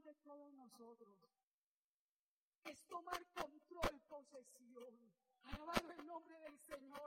de todos nosotros. Es tomar control, posesión. Alabado el nombre del Señor.